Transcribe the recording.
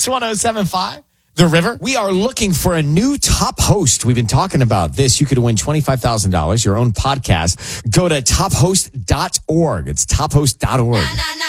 Hits 107.5. The River. We are looking for a new top host. We've been talking about this. You could win $25,000, your own podcast. Go to tophost.org. It's tophost.org.